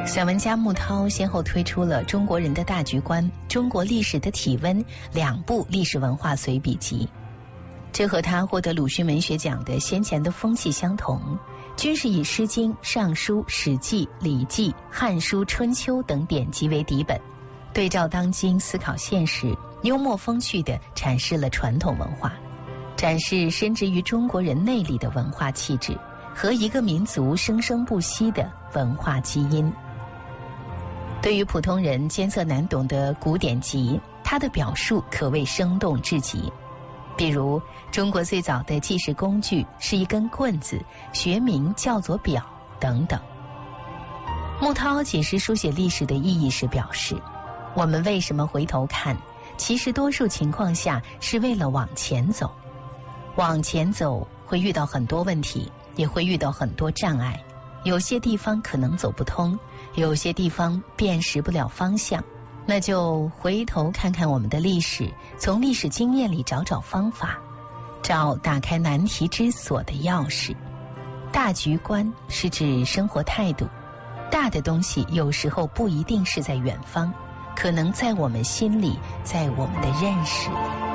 散文家穆涛先后推出了《中国人的大局观》《中国历史的体温》2部历史文化随笔集，这和他获得鲁迅文学奖的先前的风气相同，均是以《诗经》《尚书》《史记》《礼记》《汉书》《春秋》等典籍为底本，对照当今思考现实，幽默风趣地阐释了传统文化，展示深植于中国人内里的文化气质和一个民族生生不息的文化基因。对于普通人艰涩难懂的古典集，他的表述可谓生动至极。比如中国最早的计时工具是一根棍子，学名叫做表等等。穆涛解释书写历史的意义时表示，我们为什么回头看，其实多数情况下是为了往前走。往前走会遇到很多问题，也会遇到很多障碍，有些地方可能走不通，有些地方辨识不了方向，那就回头看看我们的历史，从历史经验里找找方法，找打开难题之锁的钥匙。大局观是指生活态度，大的东西有时候不一定是在远方，可能在我们心里，在我们的认识里。